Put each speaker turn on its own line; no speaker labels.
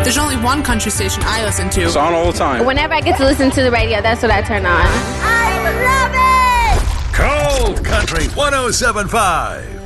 There's only one country station I listen to.
It's on all the time.
Whenever I get to listen to the radio, that's what I turn on.
I love it!
Cold Country 107.5.